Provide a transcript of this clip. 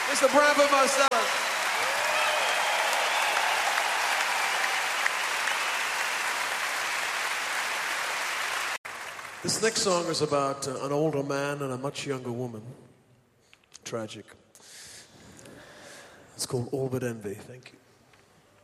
Mr. Branford Marcellus. This next song is about an older man and a much younger woman. Tragic. It's called All But Envy. Thank you.